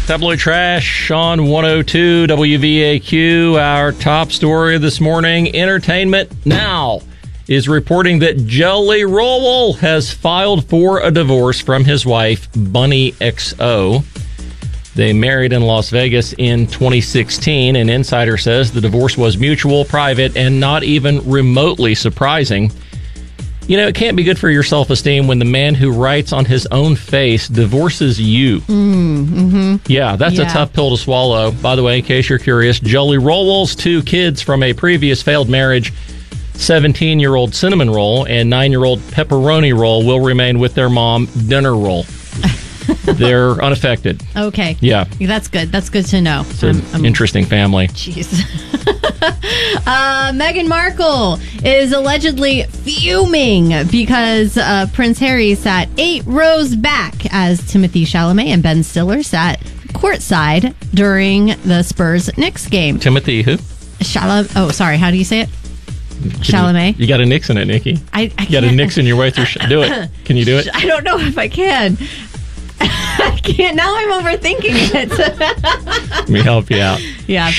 Tabloid Trash on 102 WVAQ. Our top story this morning, Entertainment Now is reporting that Jelly Roll has filed for a divorce from his wife, Bunny XO. They married in Las Vegas in 2016. An insider says the divorce was mutual, private, and not even remotely surprising. You know, it can't be good for your self-esteem when the man who writes on his own face divorces you. Yeah, that's a tough pill to swallow. By the way, in case you're curious, Jelly Roll's 2 kids from a previous failed marriage, 17-year-old Cinnamon Roll and 9-year-old Pepperoni Roll, will remain with their mom, Dinner Roll. They're unaffected. Okay. Yeah. That's good. That's good to know. It's an interesting family. Jeez. Meghan Markle is allegedly fuming because Prince Harry sat 8 rows back as Timothée Chalamet and Ben Stiller sat courtside during the Spurs-Knicks game. Timothy who? Oh, sorry. How do you say it? Chalamet. You got a Nix in it, Nikki. I you got a Nix in your way through. Do it. Can you do it? I don't know if I can. I can't. Now I'm overthinking it. Let me help you out. Yeah.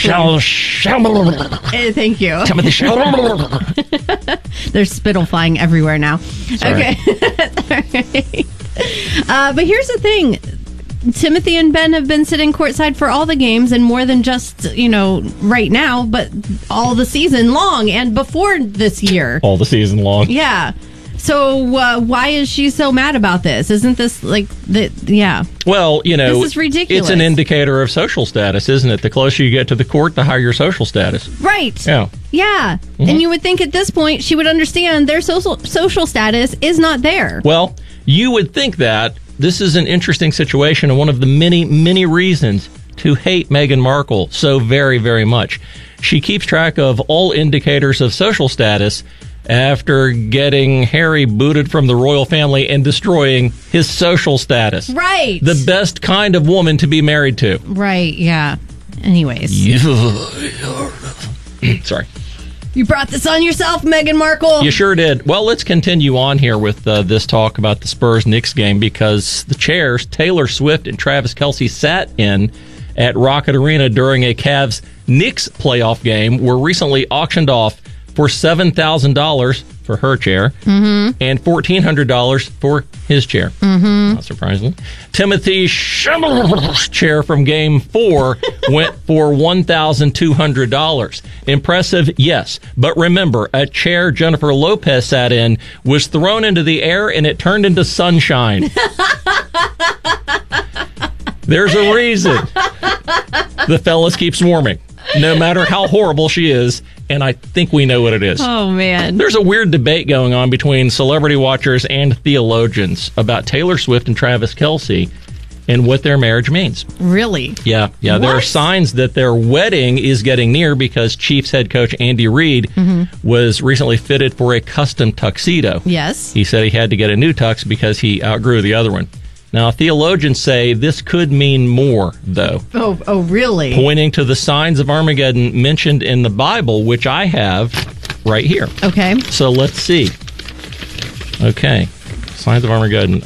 Thank you. There's spittle flying everywhere now. Sorry. Okay. But here's the thing. Timothy and Ben have been sitting courtside for all the games, and more than just, right now, but all the season long and before this year. All the season long. Yeah. So why is she so mad about this? Isn't this yeah. Well, this is ridiculous. It's an indicator of social status, isn't it? The closer you get to the court, the higher your social status. Right. Yeah. Yeah. Mm-hmm. And you would think at this point she would understand their social status is not there. Well, you would think that. This is an interesting situation and one of the many, many reasons to hate Meghan Markle so very, very much. She keeps track of all indicators of social status after getting Harry booted from the royal family and destroying his social status. Right. The best kind of woman to be married to. Right, yeah. Anyways. Sorry. You brought this on yourself, Meghan Markle. You sure did. Well, let's continue on here with this talk about the Spurs-Knicks game, because the chairs Taylor Swift and Travis Kelce sat in at Rocket Arena during a Cavs-Knicks playoff game were recently auctioned off for $7,000 for her chair and $1,400 for his chair. Not surprisingly. Timothée Chalamet's chair from Game 4 went for $1,200. Impressive, yes. But remember, a chair Jennifer Lopez sat in was thrown into the air and it turned into sunshine. There's a reason the fellas keep swarming, no matter how horrible she is. And I think we know what it is. Oh, man. There's a weird debate going on between celebrity watchers and theologians about Taylor Swift and Travis Kelce and what their marriage means. Really? Yeah. What? There are signs that their wedding is getting near because Chiefs head coach Andy Reid was recently fitted for a custom tuxedo. Yes. He said he had to get a new tux because he outgrew the other one. Now, theologians say this could mean more, though. Oh, really? Pointing to the signs of Armageddon mentioned in the Bible, which I have right here. Okay. So let's see. Okay. Signs of Armageddon.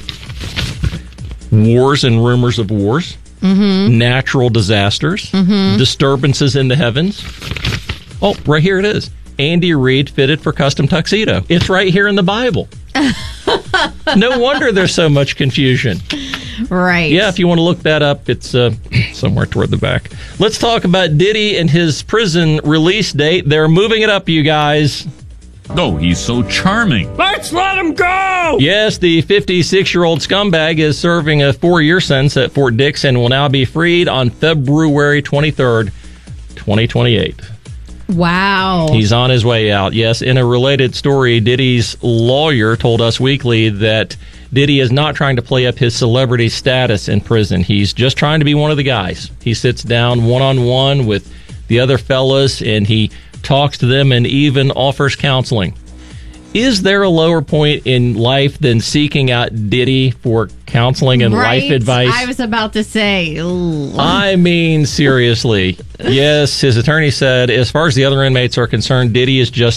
Wars and rumors of wars. Natural disasters. Disturbances in the heavens. Oh, right here it is. Andy Reid fitted for custom tuxedo. It's right here in the Bible. No wonder there's so much confusion. Right. Yeah, if you want to look that up, it's somewhere toward the back. Let's talk about Diddy and his prison release date. They're moving it up, you guys. Oh, he's so charming. Let's let him go! Yes, the 56-year-old scumbag is serving a 4-year sentence at Fort Dix and will now be freed on February 23rd, 2028. Wow. He's on his way out. Yes, in a related story, Diddy's lawyer told Us Weekly that Diddy is not trying to play up his celebrity status in prison. He's just trying to be one of the guys. He sits down one-on-one with the other fellas, and he talks to them and even offers counseling. Is there a lower point in life than seeking out Diddy for counseling and life advice? I was about to say. Ooh. I mean, seriously. Yes, his attorney said, as far as the other inmates are concerned, Diddy is just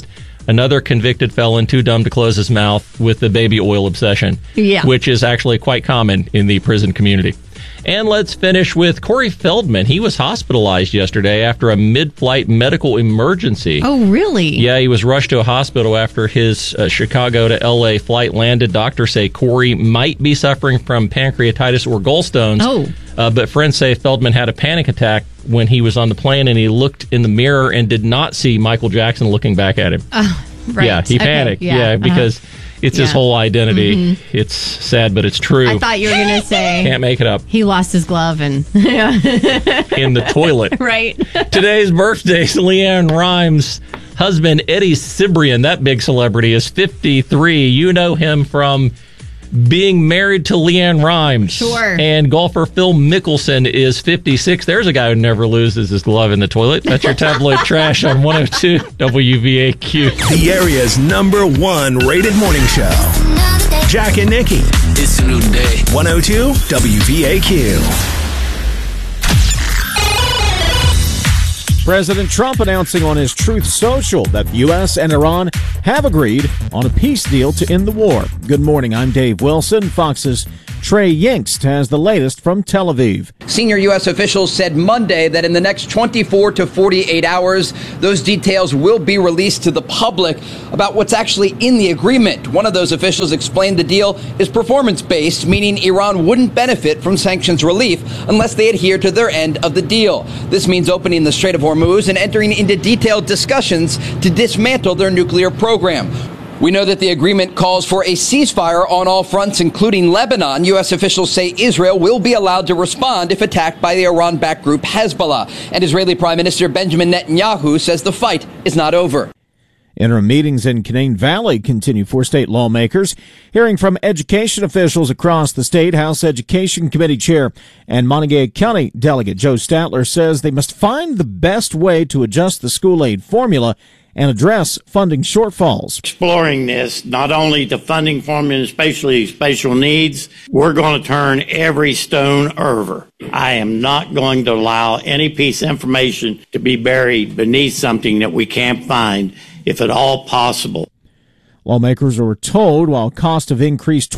Another convicted felon too dumb to close his mouth with the baby oil obsession, which is actually quite common in the prison community. And let's finish with Corey Feldman. He was hospitalized yesterday after a mid-flight medical emergency. Oh, really? Yeah, he was rushed to a hospital after his Chicago to L.A. flight landed. Doctors say Corey might be suffering from pancreatitis or gallstones. Oh. But friends say Feldman had a panic attack when he was on the plane, and he looked in the mirror and did not see Michael Jackson looking back at him. Right. Yeah, he panicked. Okay. Yeah, because it's his whole identity. Mm-hmm. It's sad, but it's true. I thought you were going to say... Can't make it up. He lost his glove and... in the toilet. Right. Today's birthday, Leanne Rimes' husband, Eddie Cibrian, that big celebrity, is 53. You know him from being married to Leanne Rimes. Sure. And golfer Phil Mickelson is 56. There's a guy who never loses his glove in the toilet. That's your tabloid trash on 102 WVAQ. The area's #1 rated morning show. Jack and Nikki. It's a new day. 102 WVAQ. President Trump announcing on his Truth Social that the U.S. and Iran have agreed on a peace deal to end the war. Good morning, I'm Dave Wilson. Fox's Trey Yingst has the latest from Tel Aviv. Senior U.S. officials said Monday that in the next 24 to 48 hours, those details will be released to the public about what's actually in the agreement. One of those officials explained the deal is performance-based, meaning Iran wouldn't benefit from sanctions relief unless they adhere to their end of the deal. This means opening the Strait of Hormuz and entering into detailed discussions to dismantle their nuclear program. We know that the agreement calls for a ceasefire on all fronts, including Lebanon. U.S. officials say Israel will be allowed to respond if attacked by the Iran-backed group Hezbollah. And Israeli Prime Minister Benjamin Netanyahu says the fight is not over. Interim meetings in Canaan Valley continue for state lawmakers. Hearing from education officials across the state, House Education Committee Chair and Montague County Delegate Joe Statler says they must find the best way to adjust the school aid formula and address funding shortfalls. Exploring this, not only the funding formula, especially special needs, we're going to turn every stone over. I am not going to allow any piece of information to be buried beneath something that we can't find, if at all possible. Lawmakers were told while costs have increased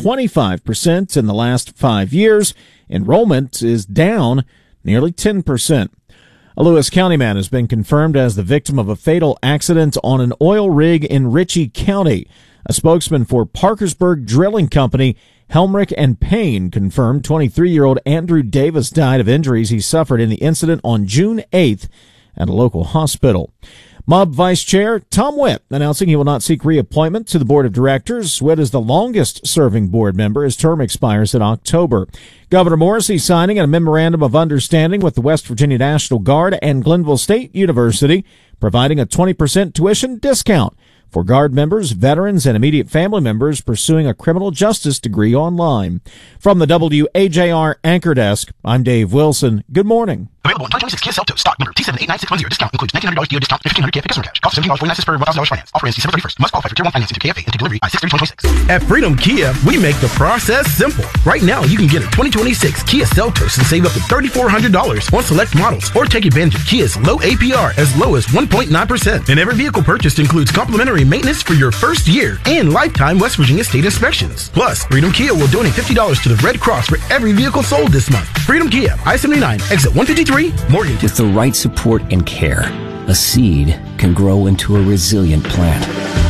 25% in the last 5 years, enrollment is down nearly 10%. A Lewis County man has been confirmed as the victim of a fatal accident on an oil rig in Ritchie County. A spokesman for Parkersburg Drilling Company, Helmrich and Payne, confirmed 23-year-old Andrew Davis died of injuries he suffered in the incident on June 8th at a local hospital. MUB Vice Chair Tom Witt announcing he will not seek reappointment to the Board of Directors. Witt is the longest-serving board member. His term expires in October. Governor Morrisey signing a memorandum of understanding with the West Virginia National Guard and Glenville State University, providing a 20% tuition discount for Guard members, veterans, and immediate family members pursuing a criminal justice degree online. From the WAJR Anchor Desk, I'm Dave Wilson. Good morning. Available in 2026 Kia Seltos. Stock number T7896110. Discount includes $1,900 DO discount and $1,500 Kia customer cash. Cost $17.49 per $1,000 finance. Offer ends December 31st. Must qualify for Tier 1 financing through KFA and take delivery by 6/30/2026. At Freedom Kia, we make the process simple. Right now, you can get a 2026 Kia Seltos and save up to $3,400 on select models, or take advantage of Kia's low APR as low as 1.9%. And every vehicle purchased includes complimentary maintenance for your first year and lifetime West Virginia state inspections. Plus, Freedom Kia will donate $50 to the Red Cross for every vehicle sold this month. Freedom Kia, I-79, exit 153, Morganton. With the right support and care, a seed can grow into a resilient plant.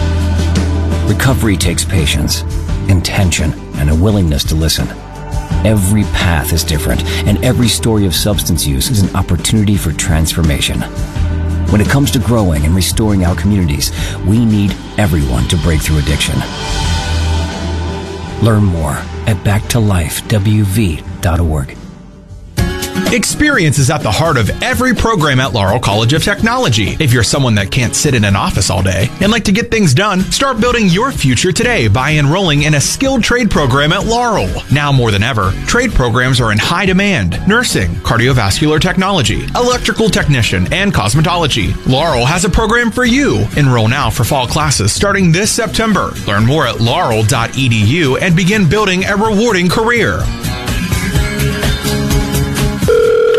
Recovery takes patience, intention, and a willingness to listen. Every path is different, and every story of substance use is an opportunity for transformation. When it comes to growing and restoring our communities, we need everyone to break through addiction. Learn more at backtolifewv.org. Experience is at the heart of every program at Laurel College of Technology. If you're someone that can't sit in an office all day and like to get things done, start building your future today by enrolling in a skilled trade program at Laurel. Now more than ever, trade programs are in high demand. Nursing, cardiovascular technology, electrical technician, and cosmetology. Laurel has a program for you. Enroll now for fall classes starting this September. Learn more at laurel.edu and begin building a rewarding career.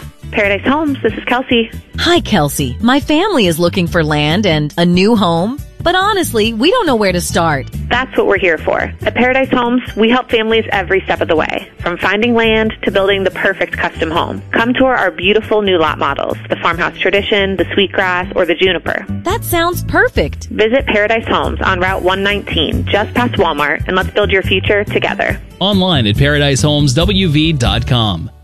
Paradise Homes, this is Kelsey. Hi, Kelsey. My family is looking for land and a new home. But honestly, we don't know where to start. That's what we're here for. At Paradise Homes, we help families every step of the way, from finding land to building the perfect custom home. Come tour our beautiful new lot models, the Farmhouse Tradition, the Sweetgrass, or the Juniper. That sounds perfect. Visit Paradise Homes on Route 119, just past Walmart, and let's build your future together. Online at ParadiseHomesWV.com.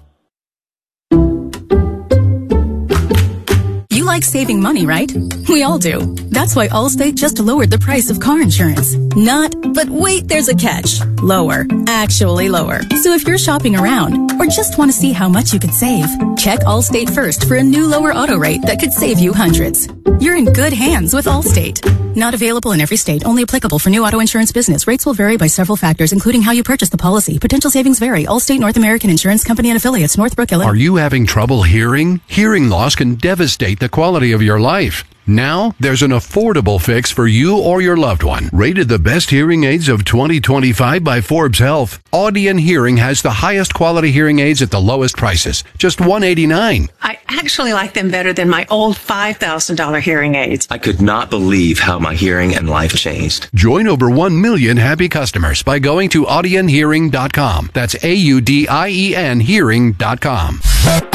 You like saving money, right? We all do. That's why Allstate just lowered the price of car insurance. But wait, there's a catch. Lower. Actually lower. So if you're shopping around or just want to see how much you could save, check Allstate first for a new lower auto rate that could save you hundreds. You're in good hands with Allstate. Not available in every state. Only applicable for new auto insurance business. Rates will vary by several factors, including how you purchase the policy. Potential savings vary. Allstate North American Insurance Company and Affiliates, Northbrook, Illinois. Are you having trouble hearing? Hearing loss can devastate the quality of your life. Now, there's an affordable fix for you or your loved one. Rated the best hearing aids of 2025 by Forbes Health, Audion Hearing has the highest quality hearing aids at the lowest prices. Just $189. I actually like them better than my old $5,000 hearing aids. I could not believe how my hearing and life changed. Join over 1 million happy customers by going to audionhearing.com. That's AUDIEN hearing.com.